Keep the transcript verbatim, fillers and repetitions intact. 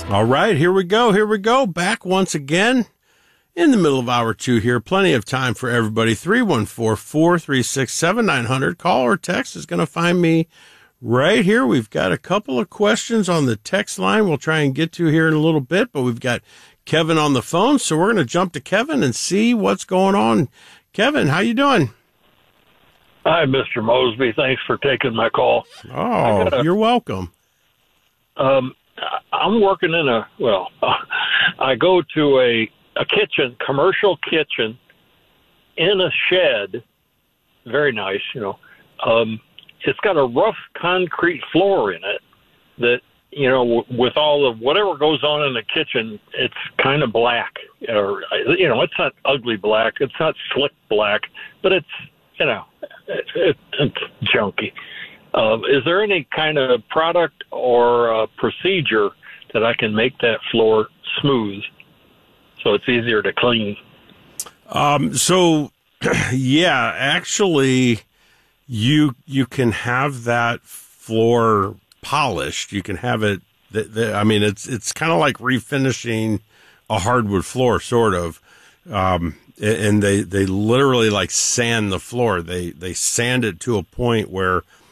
All right, here we go. Here we go. Back once again in the middle of hour two here. Plenty of time for everybody. three one four, four three six, seven nine zero zero. Call or text is going to find me right here. We've got a couple of questions on the text line we'll try and get to here in a little bit, but we've got Kevin on the phone, so we're going to jump to Kevin and see what's going on. Kevin, how you doing? Hi, Mister Mosby. Thanks for taking my call. Oh, gotta, you're welcome. Um, I'm working in a, well, I go to a, a kitchen, commercial kitchen in a shed. Very nice, you know. Um, it's got a rough concrete floor in it that, you know, w- with all of whatever goes on in the kitchen, it's kind of black. Or, you know, it's not ugly black. It's not slick black, but it's, you know, it, it, it's junky. Uh, is there any kind of product or uh, procedure that I can make that floor smooth so it's easier to clean? Um, so, yeah, actually, you you can have that floor polished. You can have it. Th- th- I mean, it's it's kind of like refinishing a hardwood floor, sort of. Um, and they they literally like sand the floor. They they sand it to a point where